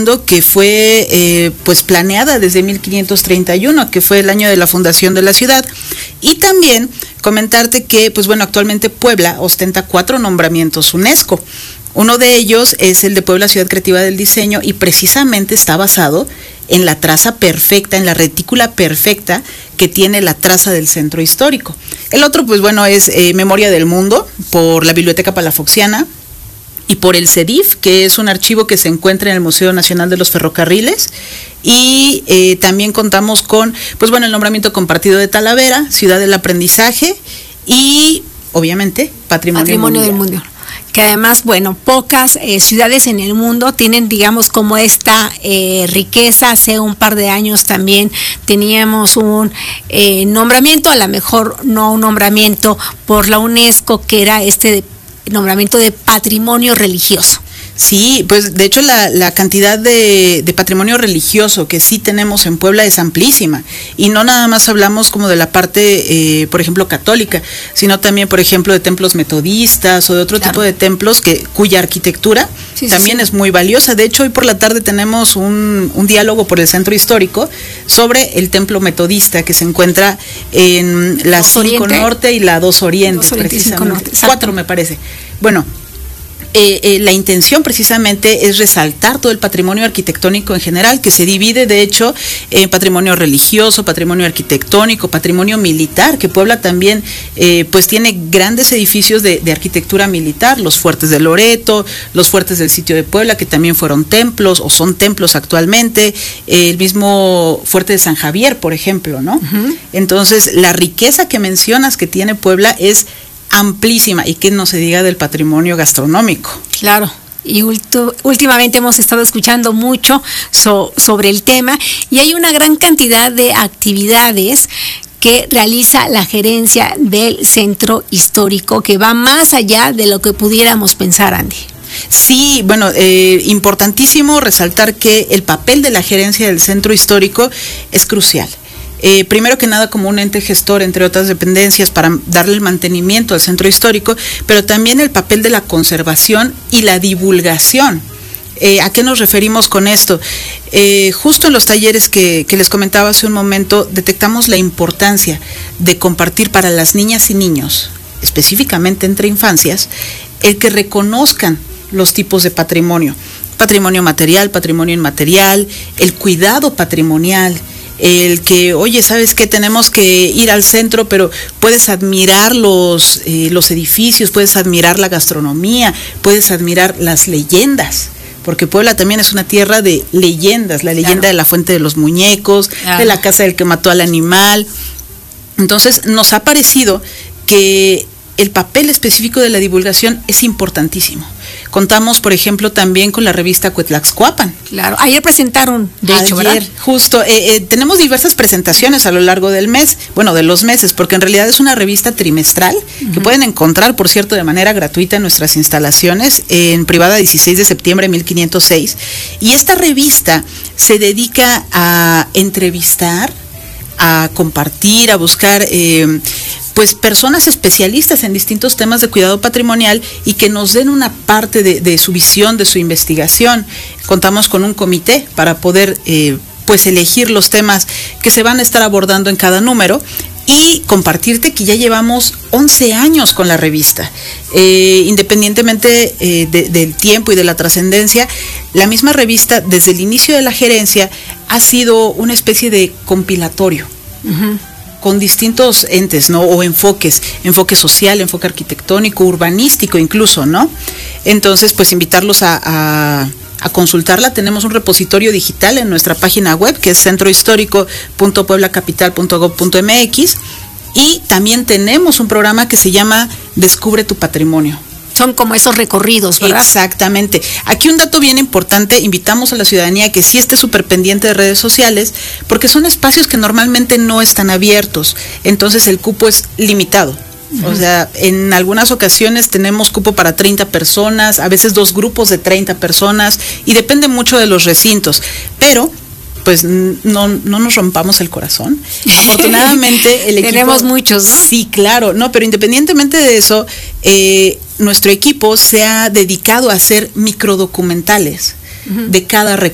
que fue pues planeada desde 1531, que fue el año de la fundación de la ciudad. Y también comentarte que, pues bueno, actualmente Puebla ostenta 4 nombramientos UNESCO. Uno de ellos es el de Puebla Ciudad Creativa del Diseño, y precisamente está basado en la traza perfecta, en la retícula perfecta que tiene la traza del centro histórico. El otro, pues bueno, es Memoria del Mundo, por la Biblioteca Palafoxiana, y por el CEDIF, que es un archivo que se encuentra en el Museo Nacional de los Ferrocarriles. Y también contamos con, pues bueno, el nombramiento compartido de Talavera, Ciudad del Aprendizaje, y obviamente Patrimonio del Mundo. Que además, bueno, pocas ciudades en el mundo tienen, digamos, como esta riqueza. Hace un par de años también teníamos un nombramiento, a lo mejor no un nombramiento por la UNESCO, que era nombramiento de patrimonio religioso. Sí, pues de hecho la cantidad de patrimonio religioso que sí tenemos en Puebla es amplísima, y no nada más hablamos como de la parte, por ejemplo, católica, sino también, por ejemplo, de templos metodistas o de otro tipo de templos cuya arquitectura también es muy valiosa. De hecho, hoy por la tarde tenemos un diálogo por el centro histórico sobre el templo metodista que se encuentra en la 5 Norte y la 2 Oriente, precisamente. 4 me parece. Bueno, la intención precisamente es resaltar todo el patrimonio arquitectónico en general, que se divide de hecho en patrimonio religioso, patrimonio arquitectónico, patrimonio militar, que Puebla también pues tiene grandes edificios de arquitectura militar, los fuertes de Loreto, los fuertes del sitio de Puebla, que también fueron templos o son templos actualmente, el mismo fuerte de San Javier, por ejemplo, ¿no? Uh-huh. Entonces, la riqueza que mencionas que tiene Puebla es amplísima, y que no se diga del patrimonio gastronómico. Claro, y últimamente hemos estado escuchando mucho sobre el tema, y hay una gran cantidad de actividades que realiza la gerencia del centro histórico, que va más allá de lo que pudiéramos pensar, Andy. Sí, bueno, importantísimo resaltar que el papel de la gerencia del centro histórico es crucial. Primero que nada, como un ente gestor, entre otras dependencias, para darle el mantenimiento al centro histórico, pero también el papel de la conservación y la divulgación. ¿A qué nos referimos con esto? Justo en los talleres que les comentaba hace un momento, detectamos la importancia de compartir para las niñas y niños, específicamente entre infancias, el que reconozcan los tipos de patrimonio. Patrimonio material, patrimonio inmaterial, el cuidado patrimonial, el que, oye, ¿sabes qué? Tenemos que ir al centro, pero puedes admirar los edificios, puedes admirar la gastronomía, puedes admirar las leyendas, porque Puebla también es una tierra de leyendas, la leyenda de la Fuente de los Muñecos, de la casa del que mató al animal. Entonces, nos ha parecido que el papel específico de la divulgación es importantísimo. Contamos, por ejemplo, también con la revista Cuetlaxcuapan. Claro, ayer presentaron, de hecho, ¿verdad? Justo, tenemos diversas presentaciones a lo largo del mes, bueno, de los meses, porque en realidad es una revista trimestral, uh-huh, que pueden encontrar, por cierto, de manera gratuita en nuestras instalaciones, en Privada 16 de septiembre 1506, y esta revista se dedica a entrevistar, a compartir, a buscar pues personas especialistas en distintos temas de cuidado patrimonial, y que nos den una parte de su visión, de su investigación. Contamos con un comité para poder pues elegir los temas que se van a estar abordando en cada número, y compartirte que ya llevamos 11 años con la revista. Independientemente del tiempo y de la trascendencia, la misma revista desde el inicio de la gerencia ha sido una especie de compilatorio. Uh-huh. Con distintos entes, ¿no? O enfoque social, enfoque arquitectónico, urbanístico incluso, ¿no? Entonces, pues invitarlos a consultarla. Tenemos un repositorio digital en nuestra página web, que es centrohistórico.pueblacapital.gov.mx, y también tenemos un programa que se llama Descubre tu Patrimonio. Son como esos recorridos, ¿verdad? Exactamente. Aquí un dato bien importante: invitamos a la ciudadanía que sí esté súper pendiente de redes sociales, porque son espacios que normalmente no están abiertos, entonces el cupo es limitado. Uh-huh. O sea, en algunas ocasiones tenemos cupo para 30 personas, a veces 2 grupos de 30 personas, y depende mucho de los recintos, pero pues no nos rompamos el corazón. Afortunadamente el equipo... Tenemos muchos, ¿no? Sí, claro, no, pero independientemente de eso, nuestro equipo se ha dedicado a hacer microdocumentales, uh-huh, de cada recorrido.